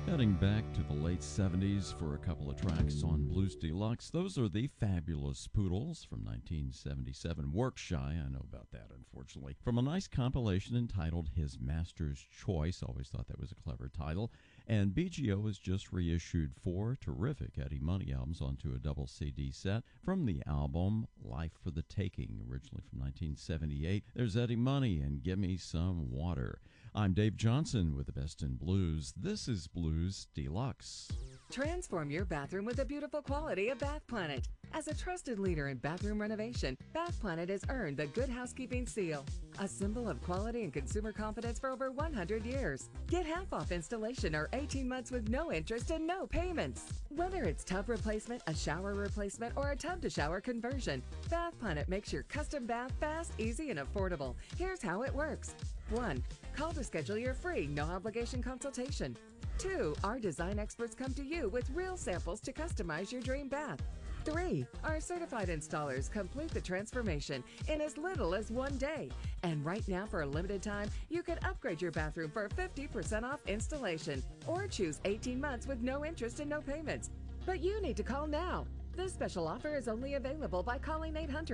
Heading back to the late 70s for a couple of tracks on Blues Deluxe. Those are the Fabulous Poodles from 1977. Work Shy, I know about that, unfortunately. From a nice compilation entitled His Master's Choice. Always thought that was a clever title. And BGO has just reissued 4 terrific Eddie Money albums onto a double CD set from the album Life for the Taking, originally from 1978. There's Eddie Money and Gimme Some Water. I'm Dave Johnson with the best in blues. This is Blues Deluxe. Transform your bathroom with the beautiful quality of Bath Planet. As a trusted leader in bathroom renovation, Bath Planet has earned the Good Housekeeping Seal, a symbol of quality and consumer confidence for over 100 years. Get half off installation or 18 months with no interest and no payments. Whether it's tub replacement, a shower replacement, or a tub-to-shower conversion, Bath Planet makes your custom bath fast, easy, and affordable. Here's how it works. 1. Call to schedule your free, no-obligation consultation. 2. Our design experts come to you with real samples to customize your dream bath. 3. Our certified installers complete the transformation in as little as 1 day. And right now, for a limited time, you can upgrade your bathroom for 50% off installation or choose 18 months with no interest and no payments. But you need to call now. This special offer is only available by calling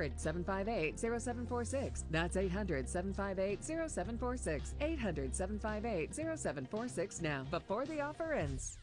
800-758-0746. That's 800-758-0746. 800-758-0746 now, before the offer ends.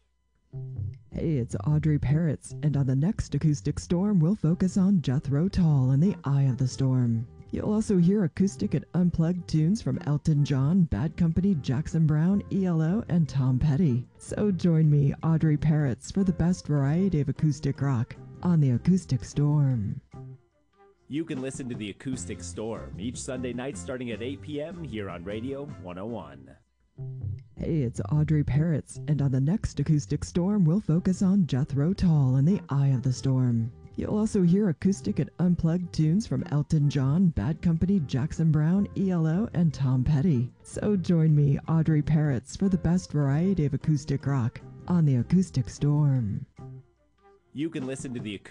Hey, it's Audrey Parrots, and on the next Acoustic Storm, we'll focus on Jethro Tull and the Eye of the Storm. You'll also hear acoustic and unplugged tunes from Elton John, Bad Company, Jackson Browne, ELO, and Tom Petty. So join me, Audrey Parrots, for the best variety of acoustic rock on the Acoustic Storm. You can listen to the Acoustic Storm each Sunday night starting at 8 p.m. here on Radio 101. Hey, it's Audrey Parrots, and on the next Acoustic Storm, we'll focus on Jethro Tull and the Eye of the Storm. You'll also hear acoustic and unplugged tunes from Elton John, Bad Company, Jackson Browne, ELO, and Tom Petty. So join me, Audrey Parrots, for the best variety of acoustic rock on the Acoustic Storm. You can listen to the